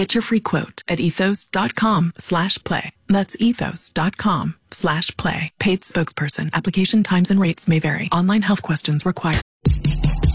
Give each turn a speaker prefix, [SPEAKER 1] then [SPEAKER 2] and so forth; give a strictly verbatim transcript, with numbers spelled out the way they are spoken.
[SPEAKER 1] Get your free quote at ethos.com slash play. That's ethos.com slash play. Paid spokesperson. Application times and rates may vary. Online health questions required.